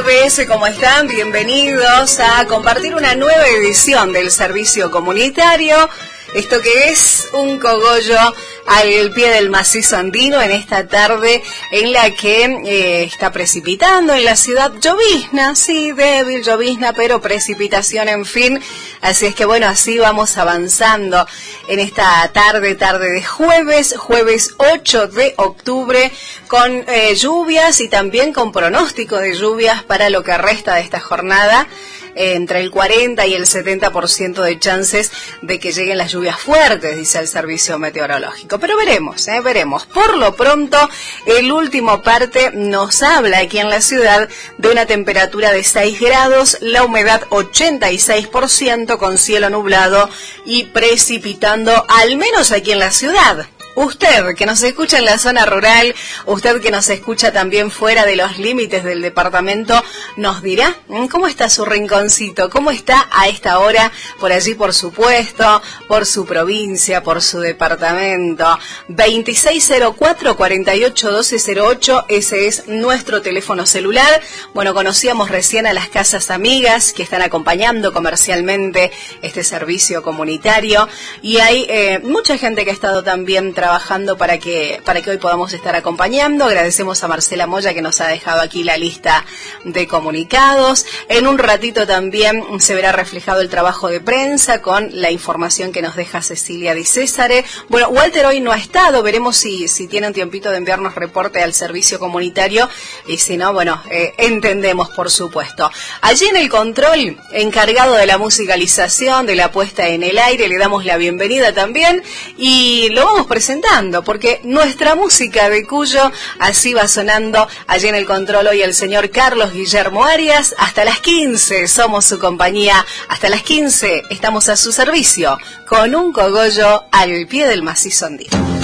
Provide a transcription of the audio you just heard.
GPS, ¿cómo están? Bienvenidos a compartir una nueva edición del servicio comunitario. Esto que es un cogollo al pie del macizo andino en esta tarde en la que está precipitando en la ciudad. Llovizna, sí, débil llovizna, pero precipitación, en fin. Así es que bueno, así vamos avanzando en esta tarde de jueves 8 de octubre, con lluvias y también con pronóstico de lluvias para lo que resta de esta jornada. Entre el 40 y el 70% de chances de que lleguen las lluvias fuertes, dice el servicio meteorológico. Pero veremos. Por lo pronto, el último parte nos habla aquí en la ciudad de una temperatura de 6 grados, la humedad 86%, con cielo nublado y precipitando, al menos aquí en la ciudad. Usted que nos escucha en la zona rural, usted que nos escucha también fuera de los límites del departamento, nos dirá cómo está su rinconcito, cómo está a esta hora por allí, por supuesto, por su provincia, por su departamento. 2604-481208, ese es nuestro teléfono celular. Bueno, conocíamos recién a las Casas Amigas que están acompañando comercialmente este servicio comunitario, y hay mucha gente que ha estado también trabajando para que hoy podamos estar acompañando. Agradecemos a Marcela Moya que nos ha dejado aquí la lista de comunicados. En un ratito también se verá reflejado el trabajo de prensa con la información que nos deja Cecilia Di Césare. Bueno, Walter hoy no ha estado, veremos si tiene un tiempito de enviarnos reporte al servicio comunitario, y si no, bueno, entendemos, por supuesto. Allí en el control, encargado de la musicalización, de la puesta en el aire, le damos la bienvenida también, y lo vamos presentando, porque nuestra música de Cuyo así va sonando allí en el control hoy el señor Carlos Guillermo Arias. Hasta las 15 somos su compañía, hasta las 15 estamos a su servicio con un cogollo al pie del macizo andino.